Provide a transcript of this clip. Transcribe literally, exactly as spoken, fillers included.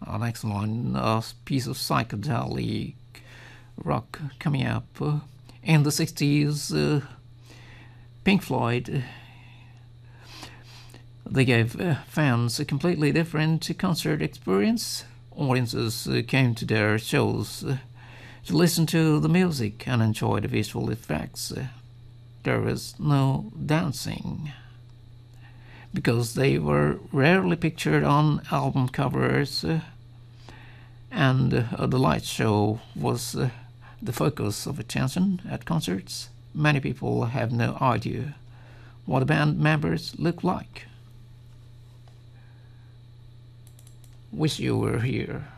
an excellent uh, piece of psychedelic rock coming up. Uh, in the sixties, uh, Pink Floyd, they gave uh, fans a completely different concert experience. Audiences uh, came to their shows uh, to listen to the music and enjoy the visual effects. Uh, there was no dancing, because they were rarely pictured on album covers, uh, and uh, the light show was uh, the focus of attention at concerts. Many people have no idea what the band members look like. Wish you were here.